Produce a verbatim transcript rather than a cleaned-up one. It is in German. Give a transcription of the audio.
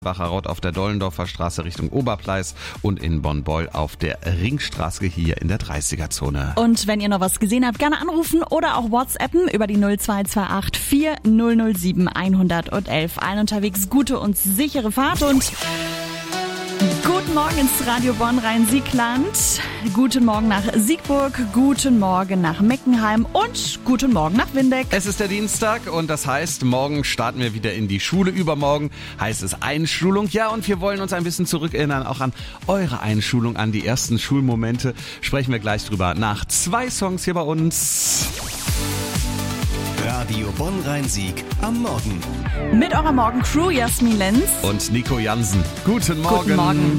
Bacher Rott auf der Dollendorfer Straße Richtung Oberpleis und in Bonn-Beul auf der Ringstraße hier in der dreißiger-Zone. Und wenn ihr noch was gesehen habt, gerne anrufen oder auch WhatsAppen über die null zwei zwei acht vier null null sieben eins eins eins. Allen unterwegs gute und sichere Fahrt und guten Morgen ins Radio Bonn Rhein-Sieg-Land. Guten Morgen nach Siegburg, guten Morgen nach Meckenheim und guten Morgen nach Windeck. Es ist der Dienstag und das heißt, morgen starten wir wieder in die Schule. Übermorgen heißt es Einschulung. Ja, und wir wollen uns ein bisschen zurückerinnern, auch an eure Einschulung, an die ersten Schulmomente. Sprechen wir gleich drüber nach zwei Songs hier bei uns. Radio Bonn Rhein-Sieg am Morgen. Mit eurer Morgencrew Jasmin Lenz und Nico Jansen. Guten Morgen. Guten Morgen.